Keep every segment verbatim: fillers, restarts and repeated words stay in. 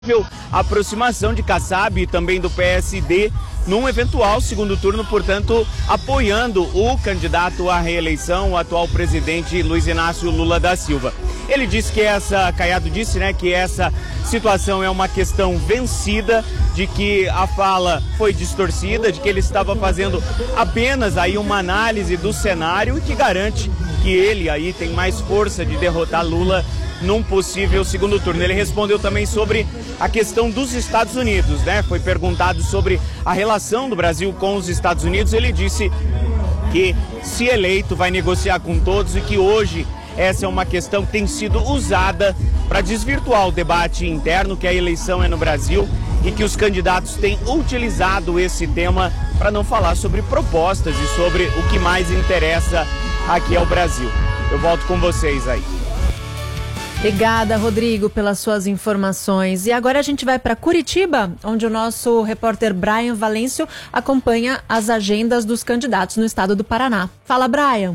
aproximação de Kassab e também do P S D num eventual segundo turno, portanto, apoiando o candidato à reeleição, o atual presidente Luiz Inácio Lula da Silva. Ele disse que essa, Caiado disse, né, que essa situação é uma questão vencida, de que a fala foi distorcida, de que ele estava fazendo apenas aí uma análise do cenário e que garante que ele aí tem mais força de derrotar Lula num possível segundo turno. Ele respondeu também sobre a questão dos Estados Unidos, né? Foi perguntado sobre a relação do Brasil com os Estados Unidos. Ele disse que, se eleito, vai negociar com todos e que hoje essa é uma questão que tem sido usada para desvirtuar o debate interno, que a eleição é no Brasil, e que os candidatos têm utilizado esse tema para não falar sobre propostas e sobre o que mais interessa aqui ao Brasil. Eu volto com vocês aí. Obrigada, Rodrigo, pelas suas informações. E agora a gente vai para Curitiba, onde o nosso repórter Brian Valêncio acompanha as agendas dos candidatos no estado do Paraná. Fala, Brian.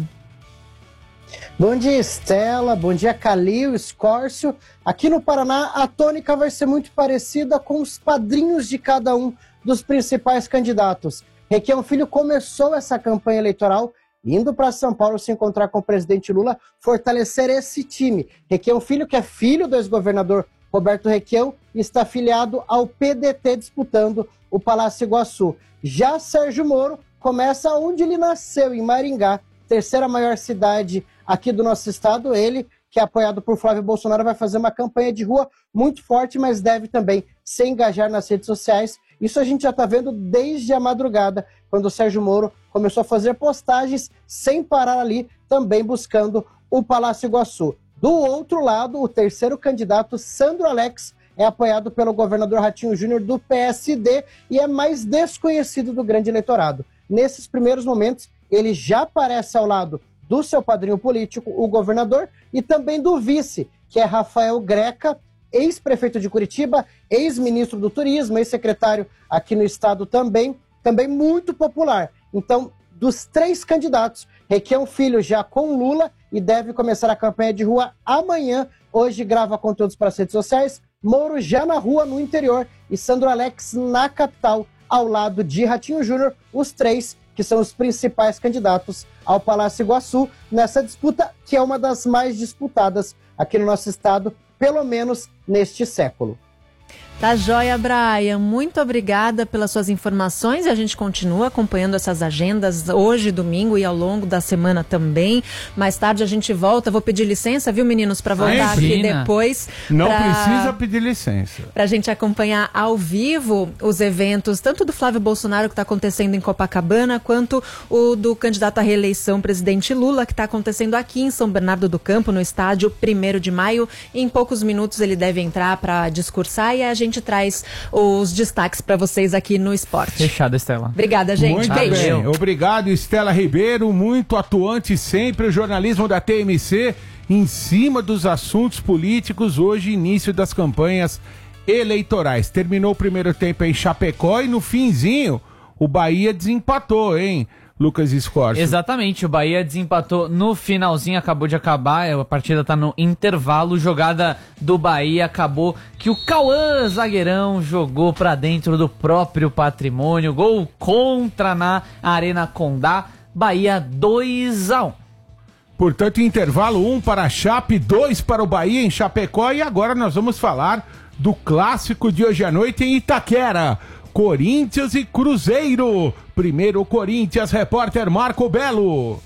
Bom dia, Estela. Bom dia, Calil, Escórcio. Aqui no Paraná, a tônica vai ser muito parecida com os padrinhos de cada um dos principais candidatos. Requião Filho começou essa campanha eleitoral indo para São Paulo se encontrar com o presidente Lula, fortalecer esse time. Requião Filho, que é filho do ex-governador Roberto Requião, está afiliado ao P D T, disputando o Palácio Iguaçu. Já Sérgio Moro começa onde ele nasceu, em Maringá, terceira maior cidade aqui do nosso estado. Ele, que é apoiado por Flávio Bolsonaro, vai fazer uma campanha de rua muito forte, mas deve também se engajar nas redes sociais. Isso a gente já está vendo desde a madrugada, quando o Sérgio Moro começou a fazer postagens sem parar ali, também buscando o Palácio Iguaçu. Do outro lado, o terceiro candidato, Sandro Alex, é apoiado pelo governador Ratinho Júnior do P S D e é mais desconhecido do grande eleitorado. Nesses primeiros momentos, ele já aparece ao lado do seu padrinho político, o governador, e também do vice, que é Rafael Greca, ex-prefeito de Curitiba, ex-ministro do Turismo, ex-secretário aqui no estado também, também muito popular. Então, dos três candidatos, Requião Filho já com Lula e deve começar a campanha de rua amanhã. Hoje grava conteúdos para as redes sociais. Moro já na rua, no interior, e Sandro Alex na capital, ao lado de Ratinho Júnior, os três que são os principais candidatos ao Palácio Iguaçu, nessa disputa que é uma das mais disputadas aqui no nosso estado, pelo menos neste século. Tá joia, Brian. Muito obrigada pelas suas informações e a gente continua acompanhando essas agendas hoje, domingo e ao longo da semana também. Mais tarde a gente volta. Vou pedir licença, viu, meninos, para voltar aqui depois. Não pra... precisa pedir licença. Pra gente acompanhar ao vivo os eventos, tanto do Flávio Bolsonaro, que está acontecendo em Copacabana, quanto o do candidato à reeleição, presidente Lula, que está acontecendo aqui em São Bernardo do Campo, no estádio primeiro de maio. Em poucos minutos ele deve entrar para discursar e a gente A gente traz os destaques para vocês aqui no Esporte. Fechado, Estela. Obrigada, gente. Muito Beijo. bem. Obrigado, Estela Ribeiro, muito atuante sempre, o jornalismo da T M C em cima dos assuntos políticos, hoje início das campanhas eleitorais. Terminou o primeiro tempo em Chapecó e no finzinho o Bahia desempatou, hein? Lucas Escorcio. Exatamente, o Bahia desempatou no finalzinho, acabou de acabar, a partida tá no intervalo, jogada do Bahia, acabou que o Cauã, zagueirão, jogou pra dentro do próprio patrimônio, gol contra na Arena Condá, Bahia dois a um. Portanto, intervalo um para a Chape, dois para o Bahia em Chapecó e agora nós vamos falar do clássico de hoje à noite em Itaquera. Corinthians e Cruzeiro. Primeiro Corinthians, repórter Marco Belo.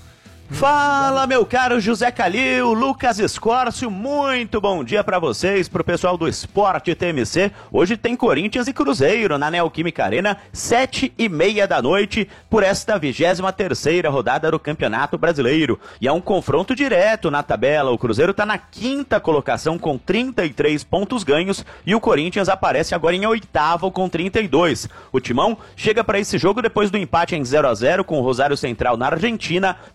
Fala, meu caro José Calil, Lucas Escórcio, muito bom dia pra vocês, pro pessoal do Esporte T M C. Hoje tem Corinthians e Cruzeiro na Neoquímica Arena, sete e meia da noite, por esta vigésima terceira rodada do Campeonato Brasileiro. E é um confronto direto na tabela, o Cruzeiro tá na quinta colocação com trinta e três pontos ganhos e o Corinthians aparece agora em oitavo com trinta e dois. O Timão chega para esse jogo depois do empate em zero a zero com o Rosário Central na Argentina, pela partida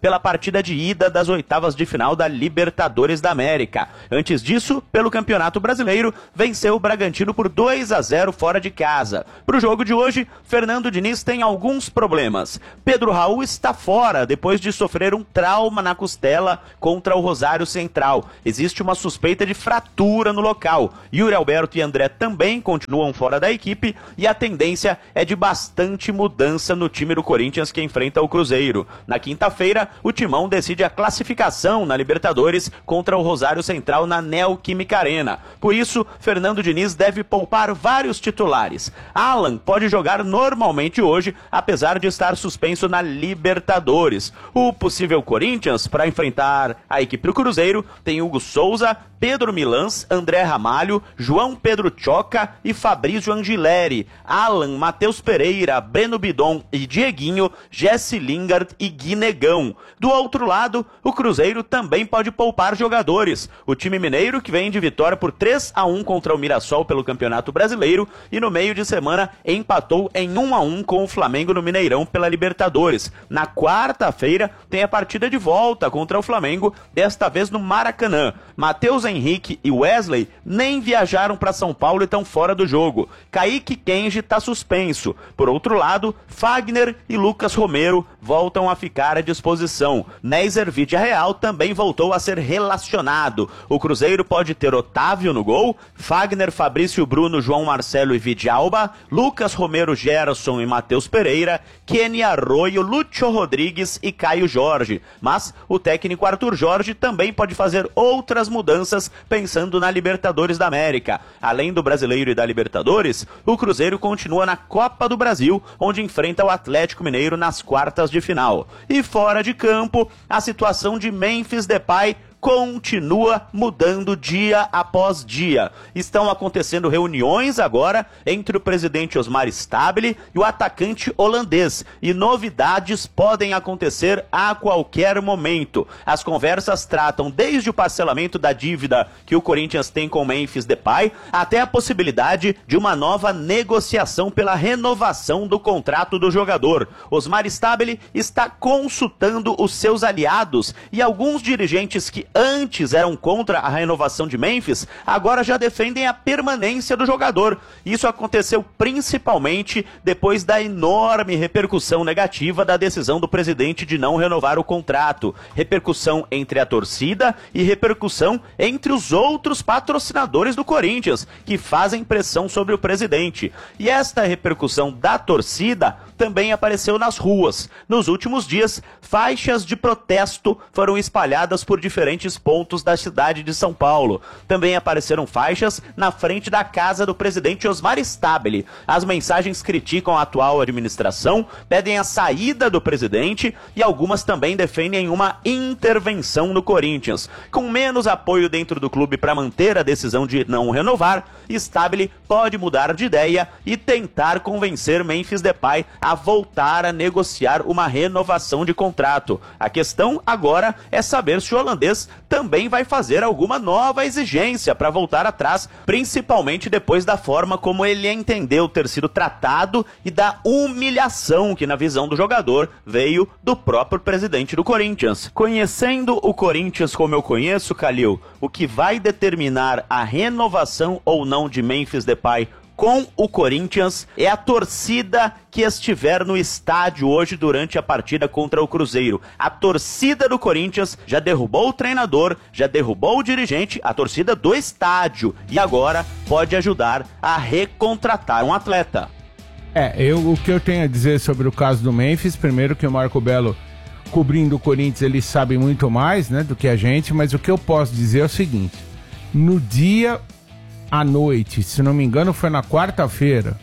partida de ida das oitavas de final da Libertadores da América. Antes disso, pelo Campeonato Brasileiro, venceu o Bragantino por dois a zero fora de casa. Para o jogo de hoje, Fernando Diniz tem alguns problemas. Pedro Raul está fora depois de sofrer um trauma na costela contra o Rosário Central. Existe uma suspeita de fratura no local. Yuri Alberto e André também continuam fora da equipe e a tendência é de bastante mudança no time do Corinthians que enfrenta o Cruzeiro. Na quinta-feira, o Timão decide a classificação na Libertadores contra o Rosário Central na Neoquímica Arena. Por isso, Fernando Diniz deve poupar vários titulares. Alan pode jogar normalmente hoje, apesar de estar suspenso na Libertadores. O possível Corinthians, para enfrentar a equipe do Cruzeiro, tem Hugo Souza, Pedro Milans, André Ramalho, João Pedro Choca e Fabrício Angileri, Alan, Matheus Pereira, Breno Bidon e Dieguinho, Jesse Lingard e Guinegão. Do outro lado, o Cruzeiro também pode poupar jogadores. O time mineiro, que vem de vitória por três a um contra o Mirassol pelo Campeonato Brasileiro e no meio de semana empatou em um a um com o Flamengo no Mineirão pela Libertadores. Na quarta-feira tem a partida de volta contra o Flamengo, desta vez no Maracanã. Matheus Henrique e Wesley nem viajaram para São Paulo e estão fora do jogo. Kaique Kenji está suspenso. Por outro lado, Fagner e Lucas Romero voltam a ficar à disposição. Nézer Vidia Real também voltou a ser relacionado. O Cruzeiro pode ter Otávio no gol, Fagner, Fabrício Bruno, João Marcelo e Vidalba, Lucas Romero, Gerson e Matheus Pereira, Kenny Arroio, Lúcio Rodrigues e Caio Jorge. Mas o técnico Arthur Jorge também pode fazer outras mudanças pensando na Libertadores da América. Além do Brasileiro e da Libertadores, o Cruzeiro continua na Copa do Brasil, onde enfrenta o Atlético Mineiro nas quartas de final. E fora de campo, a situação de Memphis Depay continua mudando dia após dia. Estão acontecendo reuniões agora entre o presidente Osmar Stabile e o atacante holandês, e novidades podem acontecer a qualquer momento. As conversas tratam desde o parcelamento da dívida que o Corinthians tem com Memphis Depay até a possibilidade de uma nova negociação pela renovação do contrato do jogador. Osmar Stabile está consultando os seus aliados e alguns dirigentes que antes eram contra a renovação de Memphis, agora já defendem a permanência do jogador. Isso aconteceu principalmente depois da enorme repercussão negativa da decisão do presidente de não renovar o contrato. Repercussão entre a torcida e repercussão entre os outros patrocinadores do Corinthians, que fazem pressão sobre o presidente. E esta repercussão da torcida também apareceu nas ruas. Nos últimos dias, faixas de protesto foram espalhadas por diferentes pontos da cidade de São Paulo. Também apareceram faixas na frente da casa do presidente Osmar Stabile. As mensagens criticam a atual administração, pedem a saída do presidente e algumas também defendem uma intervenção no Corinthians. Com menos apoio dentro do clube para manter a decisão de não renovar, Stabile pode mudar de ideia e tentar convencer Memphis Depay a voltar a negociar uma renovação de contrato. A questão agora é saber se o holandês também vai fazer alguma nova exigência para voltar atrás, principalmente depois da forma como ele entendeu ter sido tratado e da humilhação que, na visão do jogador, veio do próprio presidente do Corinthians. Conhecendo o Corinthians como eu conheço, Calil, o que vai determinar a renovação ou não de Memphis Depay com o Corinthians é a torcida que estiver no estádio hoje durante a partida contra o Cruzeiro. A torcida do Corinthians já derrubou o treinador, já derrubou o dirigente, a torcida do estádio, e agora pode ajudar a recontratar um atleta. É, eu, o que eu tenho a dizer sobre o caso do Memphis, primeiro que o Marco Belo, cobrindo o Corinthians, ele sabe muito mais, né, do que a gente, mas o que eu posso dizer é o seguinte: no dia à noite, se não me engano foi na quarta-feira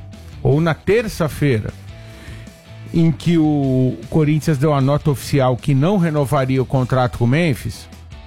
ou na terça-feira, em que o Corinthians deu a nota oficial que não renovaria o contrato com o Memphis,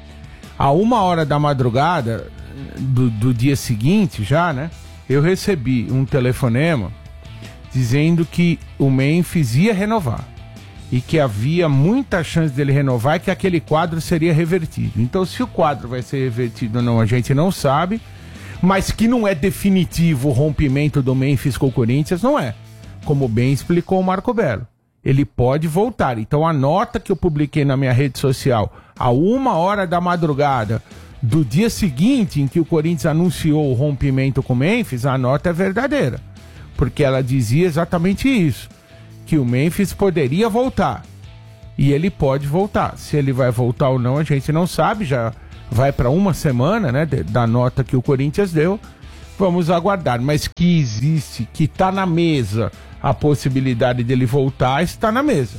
a uma hora da madrugada do, do dia seguinte já, né, eu recebi um telefonema dizendo que o Memphis ia renovar e que havia muita chance dele renovar e que aquele quadro seria revertido. Então, se o quadro vai ser revertido ou não, a gente não sabe, mas que não é definitivo o rompimento do Memphis com o Corinthians, não é. Como bem explicou o Marco Belo. ele pode voltar. Então a nota que eu publiquei na minha rede social, a uma hora da madrugada do dia seguinte em que o Corinthians anunciou o rompimento com o Memphis, a nota é verdadeira. Porque ela dizia exatamente isso, que o Memphis poderia voltar. E ele pode voltar. Se ele vai voltar ou não, a gente não sabe, já vai para uma semana, né, da nota que o Corinthians deu. Vamos aguardar, mas que existe, que está na mesa a possibilidade dele voltar, está na mesa.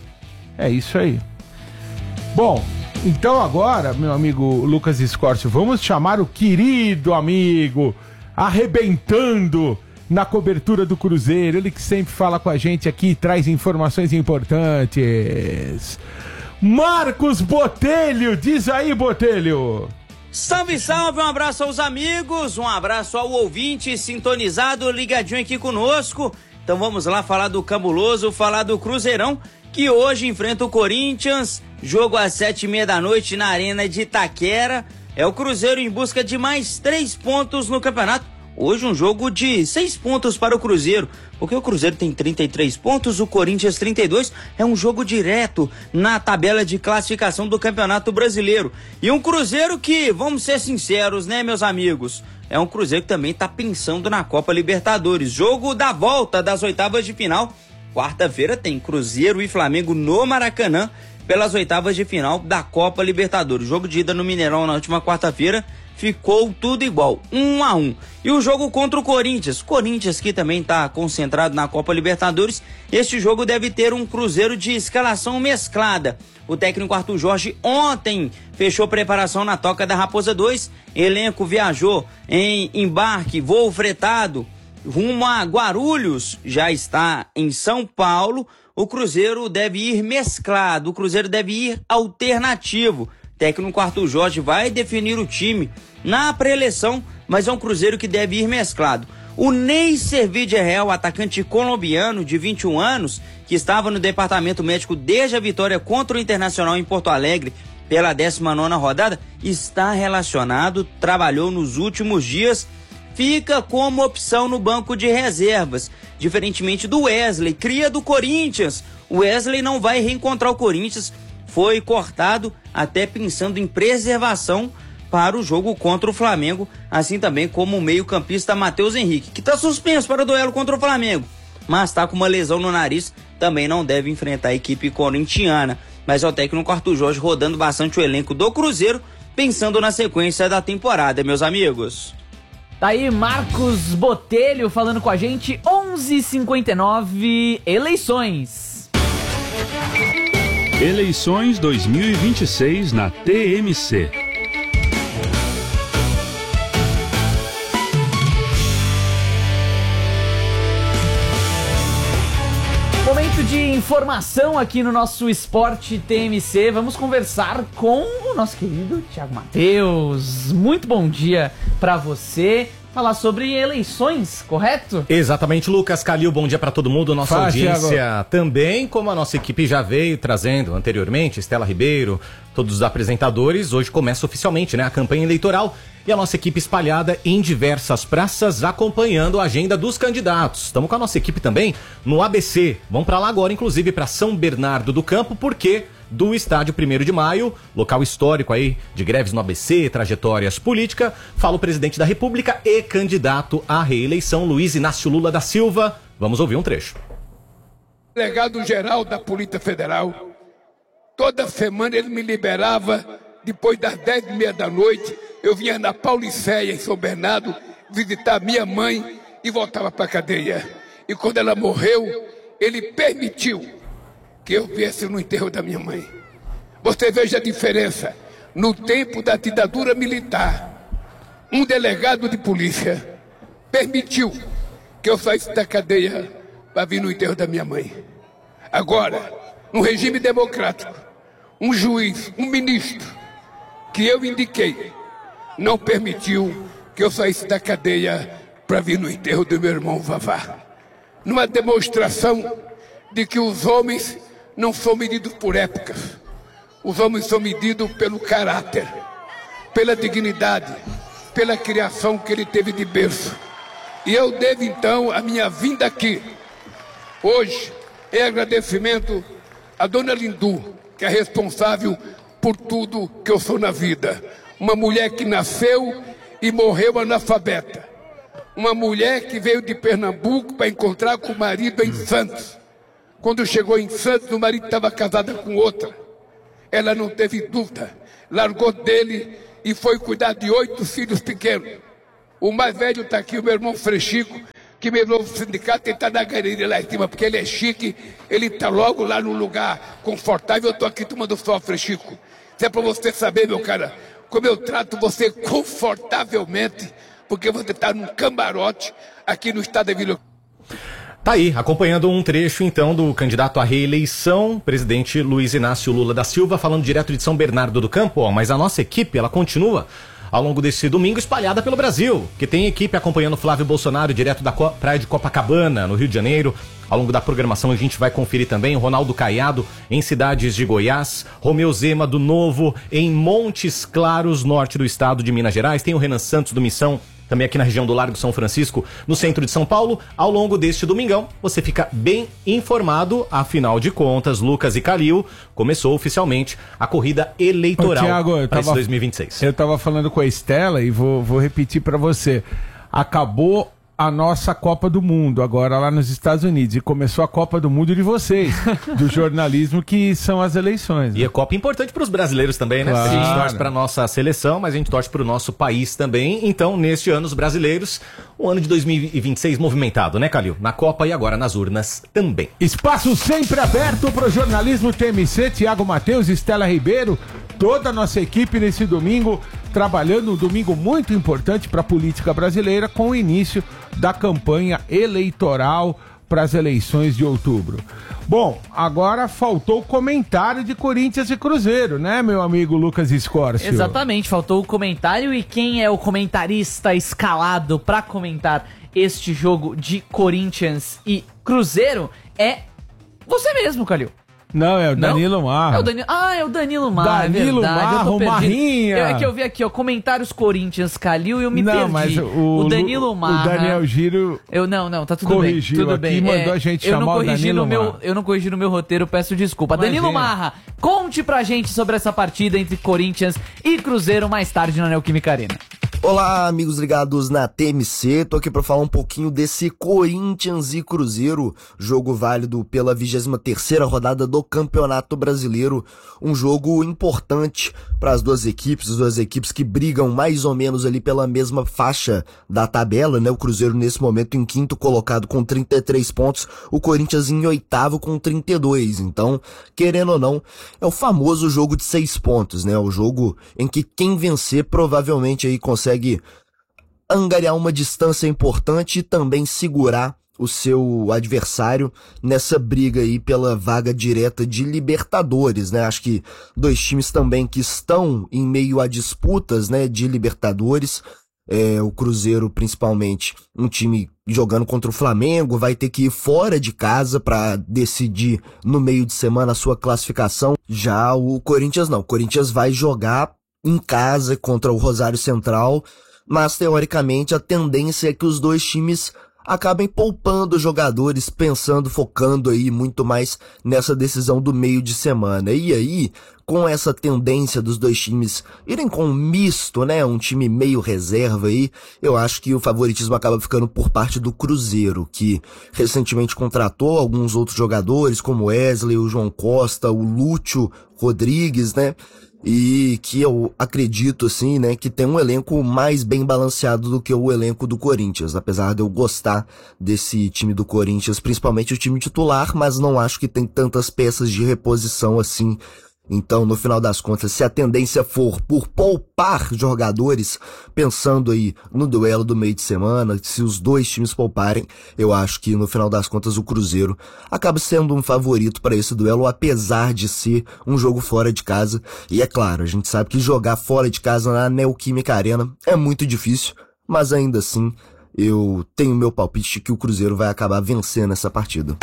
É isso aí. Bom, então agora, meu amigo Lucas Escórcio, vamos chamar o querido amigo, arrebentando na cobertura do Cruzeiro, ele que sempre fala com a gente aqui e traz informações importantes. Marcos Botelho, diz aí, Botelho. Salve, salve, um abraço aos amigos, um abraço ao ouvinte sintonizado, ligadinho aqui conosco. Então vamos lá falar do cabuloso, falar do Cruzeirão, que hoje enfrenta o Corinthians, jogo às sete e meia da noite na Arena de Itaquera. É o Cruzeiro em busca de mais três pontos no campeonato. Hoje um jogo de seis pontos para o Cruzeiro, porque o Cruzeiro tem trinta e três pontos, o Corinthians trinta e dois, é um jogo direto na tabela de classificação do Campeonato Brasileiro. E um Cruzeiro que, vamos ser sinceros, né, meus amigos, é um Cruzeiro que também está pensando na Copa Libertadores, jogo da volta das oitavas de final. Quarta-feira tem Cruzeiro e Flamengo no Maracanã pelas oitavas de final da Copa Libertadores. Jogo de ida no Mineirão na última quarta-feira, ficou tudo igual, um a um. E o jogo contra o Corinthians, Corinthians que também está concentrado na Copa Libertadores, este jogo deve ter um Cruzeiro de escalação mesclada. O técnico Arthur Jorge ontem fechou preparação na Toca da Raposa dois, elenco viajou em embarque, voo fretado, rumo a Guarulhos, já está em São Paulo. O Cruzeiro deve ir mesclado, o Cruzeiro deve ir alternativo. O técnico Arthur Jorge vai definir o time na pré-eleição, mas é um Cruzeiro que deve ir mesclado. O Ney Servidjerel, atacante colombiano de vinte e um anos, que estava no departamento médico desde a vitória contra o Internacional em Porto Alegre pela décima nona rodada, está relacionado, trabalhou nos últimos dias, fica como opção no banco de reservas, diferentemente do Wesley, cria do Corinthians. O Wesley não vai reencontrar o Corinthians, foi cortado até pensando em preservação para o jogo contra o Flamengo, assim também como o meio-campista Matheus Henrique, que está suspenso para o duelo contra o Flamengo, mas está com uma lesão no nariz, também não deve enfrentar a equipe corintiana. Mas é o técnico Arthur Jorge rodando bastante o elenco do Cruzeiro, pensando na sequência da temporada, meus amigos. Tá aí Marcos Botelho falando com a gente, onze e cinquenta e nove, eleições. Eleições dois mil e vinte e seis na T M C. Momento de informação aqui no nosso Esporte T M C. Vamos conversar com o nosso querido Thiago Matheus. Muito bom dia pra você. Falar sobre eleições, correto? Exatamente, Lucas Calil, bom dia para todo mundo, nossa Fala, audiência Thiago. também, como a nossa equipe já veio trazendo anteriormente, Estela Ribeiro, todos os apresentadores, hoje começa oficialmente, né, a campanha eleitoral e a nossa equipe espalhada em diversas praças acompanhando a agenda dos candidatos. Estamos com a nossa equipe também no A B C, vamos para lá agora, inclusive para São Bernardo do Campo, porque do estádio primeiro de maio, local histórico aí de greves no A B C, trajetórias políticas, fala o presidente da República e candidato à reeleição, Luiz Inácio Lula da Silva. Vamos ouvir um trecho. Delegado-geral da Polícia Federal, toda semana ele me liberava, depois das dez e meia da noite, eu vinha na Paulicéia, em São Bernardo, visitar minha mãe e voltava para a cadeia. E quando ela morreu, ele permitiu que eu viesse no enterro da minha mãe. Você veja a diferença. No tempo da ditadura militar, um delegado de polícia permitiu que eu saísse da cadeia para vir no enterro da minha mãe. Agora, no regime democrático, um juiz, um ministro, que eu indiquei, não permitiu que eu saísse da cadeia para vir no enterro do meu irmão Vavá. Numa demonstração de que os homens não são medidos por épocas. Os homens são medidos pelo caráter, pela dignidade, pela criação que ele teve de berço. E eu devo então a minha vinda aqui, hoje, em agradecimento a dona Lindu, que é responsável por tudo que eu sou na vida. Uma mulher que nasceu e morreu analfabeta. Uma mulher que veio de Pernambuco para encontrar com o marido em Santos. Quando chegou em Santos, o marido estava casado com outra. Ela não teve dúvida, largou dele e foi cuidar de oito filhos pequenos. O mais velho está aqui, o meu irmão Frechico, que me levou pro sindicato e está na galeria lá em cima, porque ele é chique, ele está logo lá no lugar confortável. Eu estou aqui tomando sol, Frechico. Isso é para você saber, meu cara, como eu trato você confortavelmente, porque você está num camarote aqui no estado de Vila. Tá aí, acompanhando um trecho então do candidato à reeleição, presidente Luiz Inácio Lula da Silva, falando direto de São Bernardo do Campo, ó, mas a nossa equipe, ela continua ao longo desse domingo espalhada pelo Brasil, que tem equipe acompanhando Flávio Bolsonaro direto da Co- praia de Copacabana, no Rio de Janeiro. Ao longo da programação a gente vai conferir também o Ronaldo Caiado em cidades de Goiás, Romeu Zema do Novo em Montes Claros, norte do estado de Minas Gerais, tem o Renan Santos do Missão, também aqui na região do Largo São Francisco, no centro de São Paulo. Ao longo deste domingão, você fica bem informado. Afinal de contas, Lucas e Calil, começou oficialmente a corrida eleitoral. Ô, Thiago, para esse dois mil e vinte e seis. Eu estava falando com a Estela e vou, vou repetir para você. Acabou a nossa Copa do Mundo agora lá nos Estados Unidos e começou a Copa do Mundo de vocês, do jornalismo, que são as eleições. Né? E a Copa é importante para os brasileiros também, né? Claro. A gente torce para nossa seleção, mas a gente torce para o nosso país também. Então, neste ano, os brasileiros, o ano de dois mil e vinte e seis movimentado, né, Calil? Na Copa e agora nas urnas também. Espaço sempre aberto para o jornalismo T M C, Tiago Matheus, Estela Ribeiro, toda a nossa equipe nesse domingo, trabalhando um domingo muito importante para a política brasileira, com o início da campanha eleitoral para as eleições de outubro. Bom, agora faltou o comentário de Corinthians e Cruzeiro, né, meu amigo Lucas Escórcio? Exatamente, faltou o comentário. E quem é o comentarista escalado para comentar este jogo de Corinthians e Cruzeiro é você mesmo, Calil. Não, é o Danilo Não? Marra. É o Danilo... Ah, é o Danilo Marra, Danilo é verdade. Marra, eu tô o perdido. Marrinha. Eu, é que eu vi aqui, ó, comentários Corinthians, Calil, e eu me não, perdi. Mas o, o Danilo Marra... O Daniel Giro... Eu, não, não, tá tudo corrigiu bem. Tudo aqui, bem. mandou é, a gente eu chamar não o Danilo no meu, Marra. Eu não corrigi no meu roteiro, peço desculpa. Imagina. Danilo Marra, conte pra gente sobre essa partida entre Corinthians e Cruzeiro mais tarde na Neoquímica Arena. Olá, amigos ligados na T M C, tô aqui para falar um pouquinho desse Corinthians e Cruzeiro, jogo válido pela vigésima terceira rodada do Campeonato Brasileiro, um jogo importante para as duas equipes, as duas equipes que brigam mais ou menos ali pela mesma faixa da tabela, né? O Cruzeiro nesse momento em quinto colocado com trinta e três pontos, o Corinthians em oitavo com trinta e dois, então, querendo ou não, é o famoso jogo de seis pontos, né? O jogo em que quem vencer provavelmente aí consegue consegue angariar uma distância importante e também segurar o seu adversário nessa briga aí pela vaga direta de Libertadores, né? Acho que dois times também que estão em meio a disputas, né, de Libertadores, é, o Cruzeiro principalmente, um time jogando contra o Flamengo, vai ter que ir fora de casa para decidir no meio de semana a sua classificação. Já o Corinthians não, o Corinthians vai jogar em casa contra o Rosário Central, mas teoricamente a tendência é que os dois times acabem poupando jogadores, pensando, focando aí muito mais nessa decisão do meio de semana. E aí, com essa tendência dos dois times irem com um misto, né, um time meio reserva aí, eu acho que o favoritismo acaba ficando por parte do Cruzeiro, que recentemente contratou alguns outros jogadores, como Wesley, o João Costa, o Lúcio Rodrigues, né, e que eu acredito, assim, né, que tem um elenco mais bem balanceado do que o elenco do Corinthians, apesar de eu gostar desse time do Corinthians, principalmente o time titular, mas não acho que tem tantas peças de reposição assim. Então, no final das contas, se a tendência for por poupar jogadores, pensando aí no duelo do meio de semana, se os dois times pouparem, eu acho que no final das contas o Cruzeiro acaba sendo um favorito para esse duelo, apesar de ser um jogo fora de casa. E é claro, a gente sabe que jogar fora de casa na Neoquímica Arena é muito difícil, mas ainda assim eu tenho meu palpite de que o Cruzeiro vai acabar vencendo essa partida.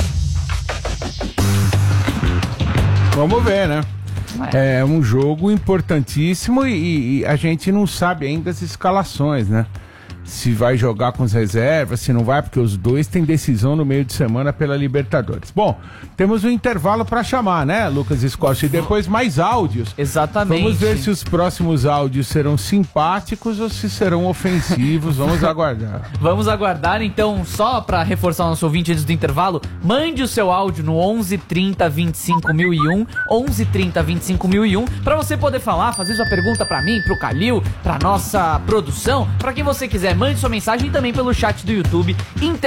Vamos ver, né? É um jogo importantíssimo e, e a gente não sabe ainda as escalações, né? se vai jogar com as reservas, se não vai, porque os dois têm decisão no meio de semana pela Libertadores. Bom, temos um intervalo para chamar, né, Lucas Escócia? E depois mais áudios. Exatamente. Vamos ver se os próximos áudios serão simpáticos ou se serão ofensivos. Vamos aguardar. Vamos aguardar, então, só para reforçar o nosso ouvinte antes do intervalo, mande o seu áudio no onze trinta vinte e cinco mil e um, onze trinta vinte e cinco mil e um, para você poder falar, fazer sua pergunta para mim, pro Calil, pra nossa produção, para quem você quiser. Mande sua mensagem também pelo chat do YouTube.